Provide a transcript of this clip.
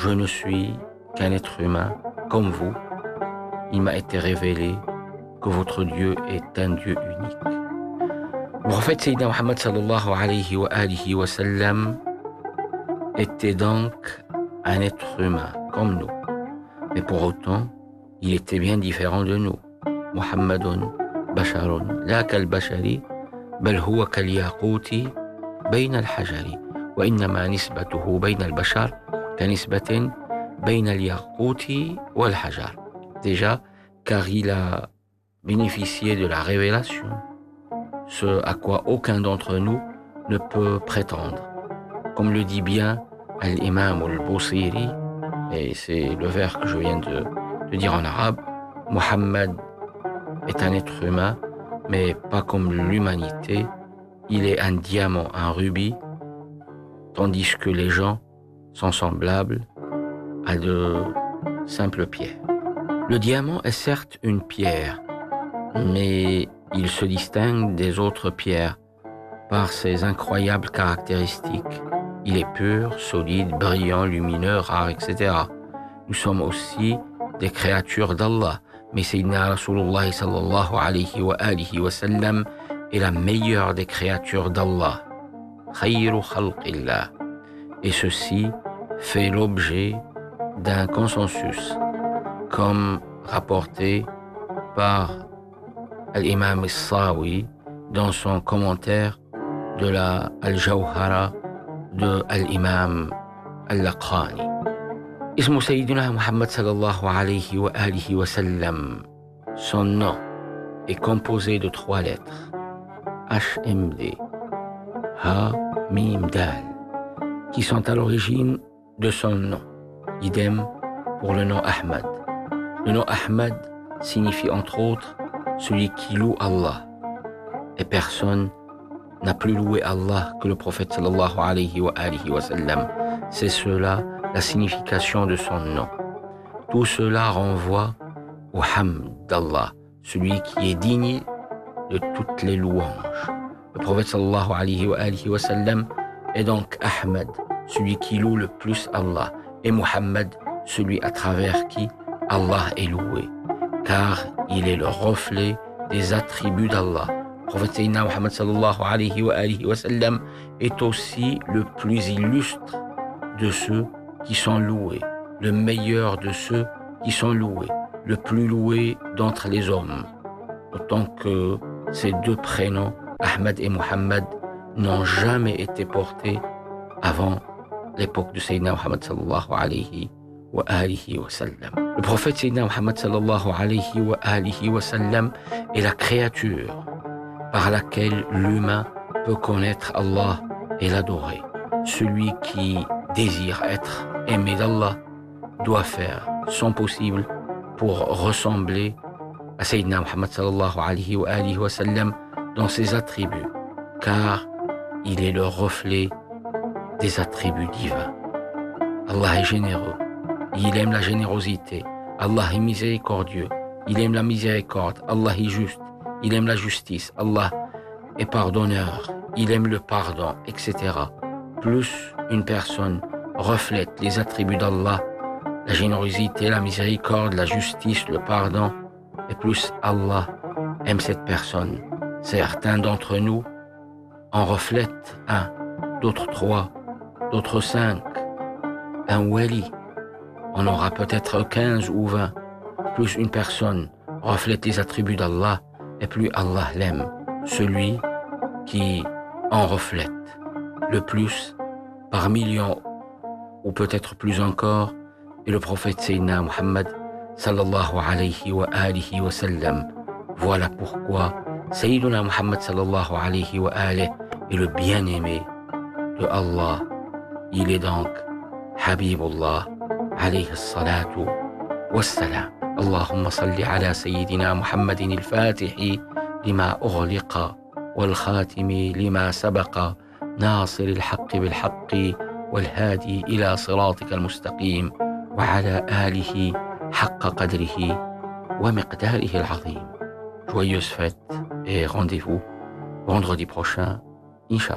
je ne suis qu'un être humain comme vous. Il m'a été révélé que votre Dieu est un Dieu unique. Le prophète Sayyidina Muhammad sallallahu alayhi wa sallam était donc un être humain comme nous. Mais pour autant, il était bien différent de nous. Muhammadun basharun la kal bashari bal huwa kal yaquti bayna al hajari wa innama nisbatuhu bayna al bashar ka nisbatin bayna al yaquti wal hajar. Déjà, car il a bénéficié de la révélation, ce à quoi aucun d'entre nous ne peut prétendre. Comme le dit bien Al-Imam al-Busiri, et c'est le vers que je viens de dire en arabe, Muhammad est un être humain, mais pas comme l'humanité. Il est un diamant, un rubis, tandis que les gens sont semblables à de simples pierres. Le diamant est certes une pierre, mais il se distingue des autres pierres par ses incroyables caractéristiques. Il est pur, solide, brillant, lumineux, rare, etc. Nous sommes aussi des créatures d'Allah, mais Sayyidina Rasulullah sallallahu alayhi wa sallam est la meilleure des créatures d'Allah. Khayru khalqillah. Et ceci fait l'objet d'un consensus, comme rapporté par l'imam al-Sawi dans son commentaire de la Al-Jawhara de l'imam al-Laqani. Ismu Sayyidina Muhammad sallallahu alayhi wa sallam. Son nom est composé de 3 lettres, HMD, Ha, Mim, Dal, qui sont à l'origine de son nom. Idem pour le nom Ahmad. Le nom Ahmad signifie entre autres celui qui loue Allah. Et personne n'a plus loué Allah que le prophète sallallahu alayhi wa sallam. C'est cela la signification de son nom. Tout cela renvoie au hamd d'Allah, celui qui est digne de toutes les louanges. Le prophète sallallahu alayhi wa sallam est donc Ahmad, celui qui loue le plus Allah, et Muhammad, celui à travers qui Allah est loué, car il est le reflet des attributs d'Allah. Le prophète Sayyidina Muhammad sallallahu alayhi wa sallam est aussi le plus illustre de ceux qui sont loués, le meilleur de ceux qui sont loués, le plus loué d'entre les hommes. Autant que ces 2 prénoms, Ahmad et Muhammad, n'ont jamais été portés avant l'époque de Sayyidina Muhammad sallallahu alayhi wa sallam. Le prophète Sayyidina Muhammad sallallahu alayhi wa sallam est la créature par laquelle l'humain peut connaître Allah et l'adorer. Celui qui désire être aimé d'Allah doit faire son possible pour ressembler à Sayyidina Muhammad sallallahu alayhi wa sallam dans ses attributs, car il est le reflet des attributs divins. Allah est généreux, il aime la générosité. Allah est miséricordieux, il aime la miséricorde. Allah est juste, il aime la justice. Allah est pardonneur, il aime le pardon, etc. Plus une personne reflète les attributs d'Allah, la générosité, la miséricorde, la justice, le pardon, et plus Allah aime cette personne. Certains d'entre nous en reflètent 1, d'autres 3, d'autres 5. Un wali on aura peut-être 15 ou 20. Plus une personne reflète les attributs d'Allah, et plus Allah l'aime. Celui qui en reflète le plus, par millions, ou peut-être plus encore, est le prophète Sayyidina Muhammad sallallahu alayhi wa sallam. Voilà pourquoi Sayyidina Muhammad sallallahu alayhi wa alihi est le bien-aimé de Allah. Il est donc Habibullah عليه الصلاة والسلام. اللهم صل على سيدنا محمد الفاتح لما أغلق والخاتم لما سبق ناصر الحق بالحق والهادي إلى صراطك المستقيم وعلى آله حق قدره ومقداره العظيم. Joyeuses fêtes et rendez-vous vendredi prochain, Inch'Allah.